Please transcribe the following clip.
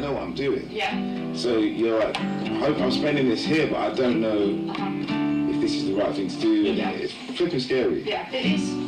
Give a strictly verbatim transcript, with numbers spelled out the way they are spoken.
know what I'm doing. Yeah. So you're like, I hope I'm spending this here, but I don't know Uh-huh. if this is the right thing to do. And Yeah. it's flipping scary. Yeah, it is.